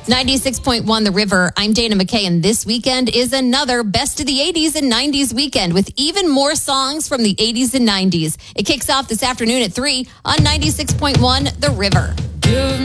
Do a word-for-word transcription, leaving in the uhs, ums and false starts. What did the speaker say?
ninety-six point one The River. I'm Dana McKay, and this weekend is another Best of the eighties and nineties weekend with even more songs from the eighties and nineties. It kicks off this afternoon at three on ninety-six point one The River.